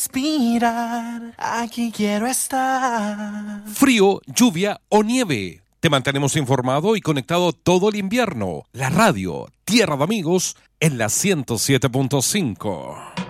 Respirar, aquí quiero estar. Frío, lluvia o nieve. Te mantenemos informado y conectado todo el invierno. La radio, Tierra de Amigos, en la 107.5.